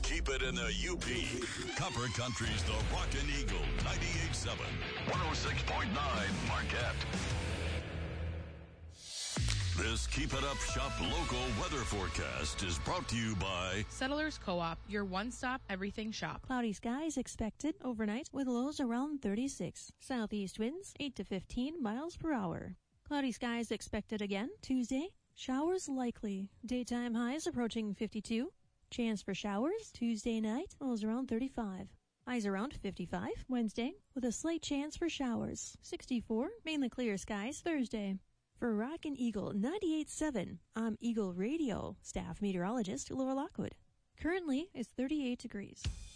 Keep it in the UP. Copper Country's The Rockin' Eagle, 98.7, 106.9 Marquette. This Keep It Up Shop local weather forecast is brought to you by Settlers Co-op, your one-stop everything shop. Cloudy skies expected overnight with lows around 36. Southeast winds 8 to 15 miles per hour. Cloudy skies expected again Tuesday. Showers likely. Daytime highs approaching 52. Chance for showers Tuesday night, lows around 35. Highs around 55 Wednesday with a slight chance for showers. 64, mainly clear skies Thursday. For Rockin' Eagle 98.7, I'm Eagle Radio staff meteorologist Laura Lockwood. Currently, it's 38 degrees.